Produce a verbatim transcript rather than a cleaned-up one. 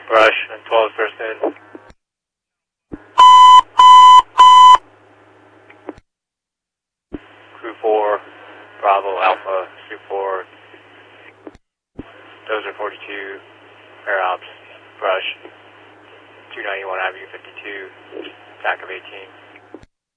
Brush, and twelve is first in. Crew four, Bravo, Alpha, Crew four, Dozer forty-two, Air Ops, Brush, two ninety-one Avenue fifty-two, T A C of eighteen.